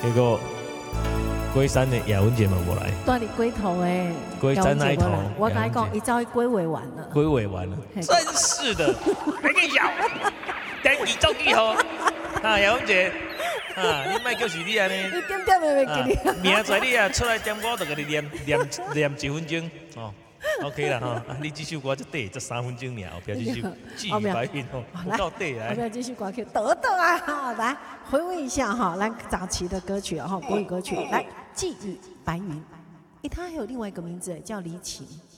结果龟山的雅文姐嘛无来， 带你龟头诶， 龟山那一头， 我跟你讲，一早去龟尾完了， 龟尾完了，真是的，没跟你讲，等你照记好啊，雅文姐。啊！你莫叫是你安尼， 一点点都袂记你。 明仔你啊出来点歌，就给你念1分钟哦。OK 啦哈，你这首歌就对，这3分钟尔，后边这首继续白云哦，不到对来。 后边这首歌曲得啊！好，来回味一下哈，来早期的歌曲哈，国语歌曲，来《记忆白云》。它还有另外一个名字叫《离情》。